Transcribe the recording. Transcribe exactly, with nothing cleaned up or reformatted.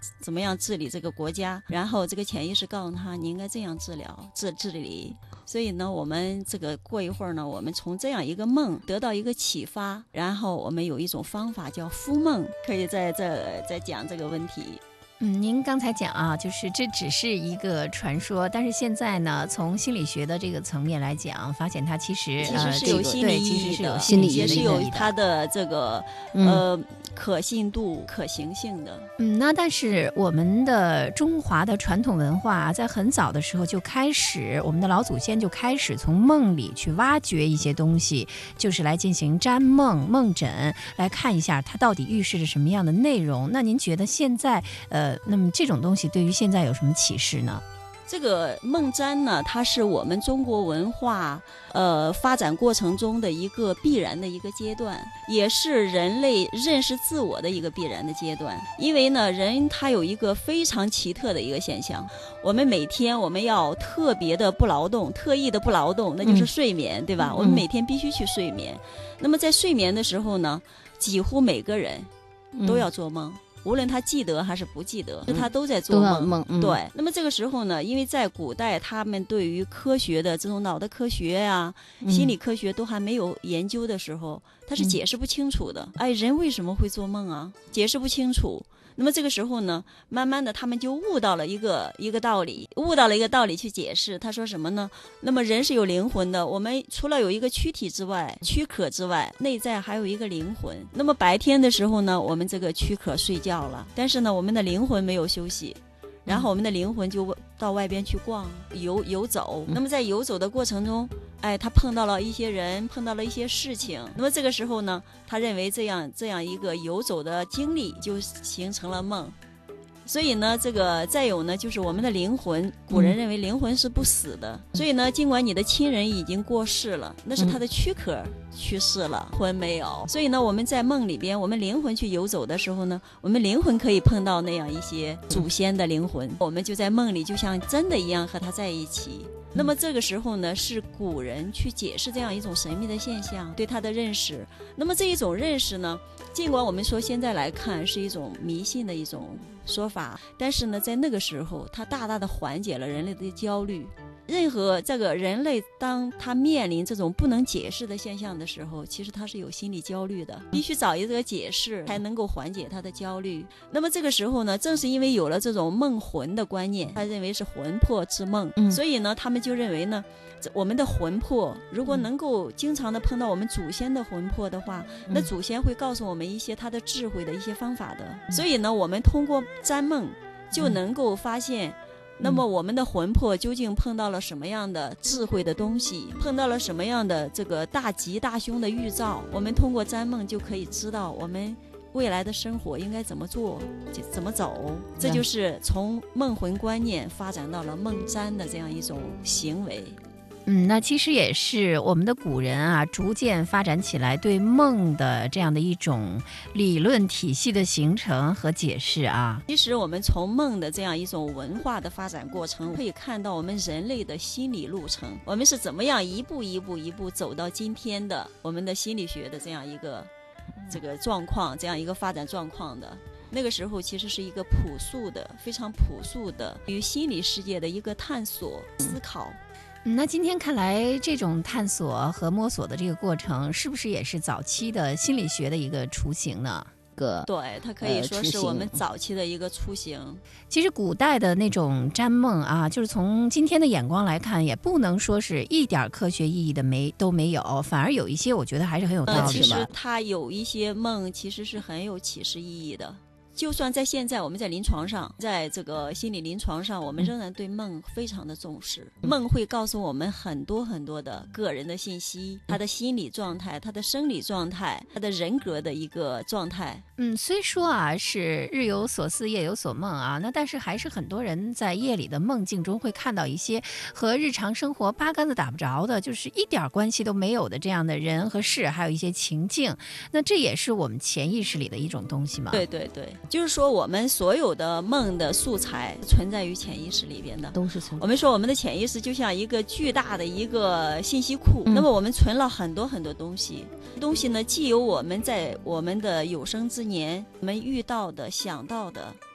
怎么样治理这个国家，然后这个潜意识告诉他你应该这样治疗治治理。所以呢，我们这个过一会儿呢，我们从这样一个梦得到一个启发，然后我们有一种方法叫敷梦，可以在这再讲这个问题。 嗯，您刚才讲啊，就是这只是一个传说，但是现在呢，从心理学的这个层面来讲，发现它其实其实是有心理意义的， 心理也是有它的这个、嗯、呃可信度、可行性的。 嗯，那但是我们的中华的传统文化在很早的时候就开始，我们的老祖先就开始从梦里去挖掘一些东西，就是来进行占梦、梦诊，来看一下它到底预示着什么样的内容。那您觉得现在呃，那么这种东西对于现在有什么启示呢？ 这个梦占呢，它是我们中国文化呃发展过程中的一个必然的一个阶段，也是人类认识自我的一个必然的阶段。因为呢，人他有一个非常奇特的一个现象，我们每天我们要特别的不劳动，特意的不劳动，那就是睡眠、嗯、对吧、嗯、我们每天必须去睡眠、嗯、那么在睡眠的时候呢，几乎每个人都要做梦、嗯，无论他记得还是不记得、嗯、他都在做梦, 梦、嗯、对。那么这个时候呢，因为在古代他们对于科学的这种脑的科学呀、嗯、心理科学都还没有研究的时候，他是解释不清楚的、嗯、哎，人为什么会做梦啊，解释不清楚。那么这个时候呢，慢慢的他们就悟到了一个一个道理，悟到了一个道理去解释。他说什么呢？那么人是有灵魂的，我们除了有一个躯体之外，躯壳之外，内在还有一个灵魂。那么白天的时候呢，我们这个躯壳睡觉了，但是呢，我们的灵魂没有休息，然后我们的灵魂就到外边去逛游游走。那么在游走的过程中，哎，他碰到了一些人，碰到了一些事情。那么这个时候呢，他认为这样这样一个游走的经历就形成了梦。所以呢，这个再有呢，就是我们的灵魂，古人认为灵魂是不死的、嗯、所以呢，尽管你的亲人已经过世了，那是他的躯壳去世了，魂没有。所以呢，我们在梦里边，我们灵魂去游走的时候呢，我们灵魂可以碰到那样一些祖先的灵魂，我们就在梦里就像真的一样和他在一起。那么这个时候呢，是古人去解释这样一种神秘的现象对他的认识。那么这一种认识呢，尽管我们说现在来看是一种迷信的一种说法，但是呢，在那个时候它大大的缓解了人类的焦虑。任何这个人类当他面临这种不能解释的现象的时候，其实他是有心理焦虑的，必须找一个解释才能够缓解他的焦虑。那么这个时候呢，正是因为有了这种梦魂的观念，他认为是魂魄之梦、嗯、所以呢，他们就认为呢，我们的魂魄如果能够经常的碰到我们祖先的魂魄的话、嗯、那祖先会告诉我们一些他的智慧的一些方法的、嗯、所以呢，我们通过占梦就能够发现、嗯，那么我们的魂魄究竟碰到了什么样的智慧的东西，碰到了什么样的这个大吉大凶的预兆，我们通过占梦就可以知道我们未来的生活应该怎么做，怎么走。这就是从梦魂观念发展到了梦占的这样一种行为。 嗯，那其实也是我们的古人啊，逐渐发展起来对梦的这样的一种理论体系的形成和解释啊。 其实我们从梦的这样一种文化的发展过程，可以看到我们人类的心理路程，我们是怎么样一步一步一步走到今天的我们的心理学的这样一个这个状况，这样一个发展状况的。那个时候其实是一个朴素的，非常朴素的与心理世界的一个探索思考。 嗯，那今天看来，这种探索和摸索的这个过程，是不是也是早期的心理学的一个雏形呢？ 个对，它可以说是我们早期的一个雏形、呃、 其实古代的那种占梦啊，就是从今天的眼光来看，也不能说是一点科学意义的没都没有，反而有一些我觉得还是很有道理的、呃、 其实它有一些梦其实是很有启示意义的。就算在现在我们在临床上，在这个心理临床上，我们仍然对梦非常的重视。梦会告诉我们很多很多的个人的信息，他的心理状态，他的生理状态，他的人格的一个状态。 嗯，虽说啊是日有所思夜有所梦啊，那但是还是很多人在夜里的梦境中会看到一些和日常生活八竿子打不着的，就是一点关系都没有的这样的人和事，还有一些情境。那这也是我们潜意识里的一种东西吗？ 对对对，就是说我们所有的梦的素材存在于潜意识里边的， 都是存在。 我们说我们的潜意识就像一个巨大的一个信息库、嗯、那么我们存了很多很多东西，东西呢既有我们在我们的有生之年我们遇到的想到的